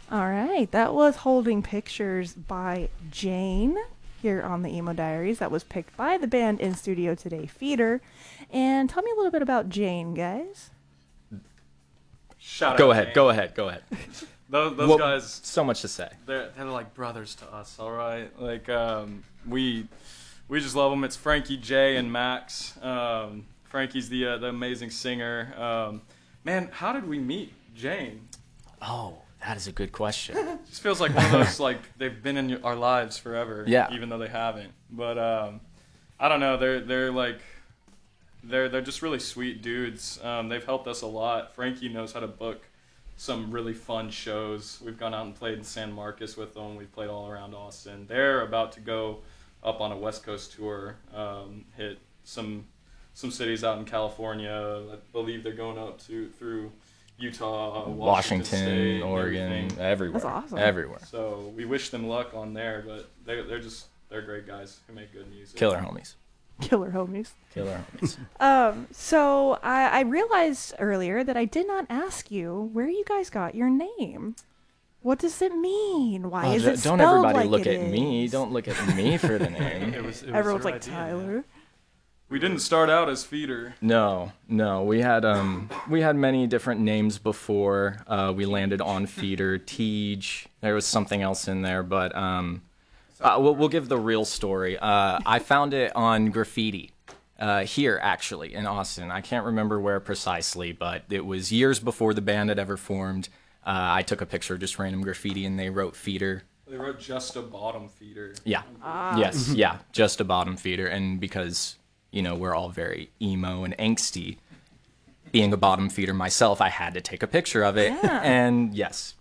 All right, that was Holding Pictures by Jane here on the Emo Diaries. That was picked by the band in studio today, Feeder. And tell me a little bit about Jane, guys. Shout Go out ahead, Jane. go ahead, go ahead. Those Well, guys, so much to say. they're like brothers to us. All right, like we just love them. It's Frankie J and Max. Frankie's the amazing singer. Man, how did we meet Jane? Oh, that is a good question. Just feels like one of those like they've been in our lives forever. Yeah. Even though they haven't. But I don't know. They're just really sweet dudes. They've helped us a lot. Frankie knows how to book some really fun shows. We've gone out and played in San Marcos with them. We've played all around Austin. They're about to go up on a West Coast tour, hit some cities out in California. I believe they're going up through Utah, Washington State, Oregon, everything. everywhere. That's awesome. Everywhere. So we wish them luck on there, but they're great guys who make good music. Killer homies. Killer homies. Killer homies. So I realized earlier that I did not ask you where you guys got your name. What does it mean? Why is it spelled Don't everybody like look it at me. is? Don't look at me for the name. It was Everyone's their like, idea. Tyler. We didn't start out as Feeder. No. We had many different names before we landed on Feeder. Tej. There was something else in there, but we'll give the real story. I found it on graffiti here, actually, in Austin. I can't remember where precisely, but it was years before the band had ever formed. I took a picture of just random graffiti, and they wrote Feeder. They wrote just a bottom feeder. Yeah. Yes. Yeah. Just a bottom feeder, and because we're all very emo and angsty. Being a bottom feeder myself, I had to take a picture of it, Yeah. and yes,